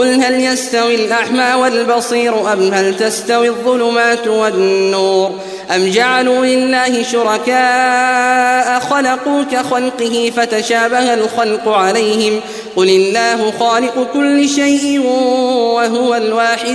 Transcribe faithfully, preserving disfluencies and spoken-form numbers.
قل هل يستوي الأعمى والبصير أم هل تستوي الظلمات والنور أم جعلوا لله شركاء خلقوا كخلقه فتشابه الخلق عليهم قل الله خالق كل شيء وهو الواحد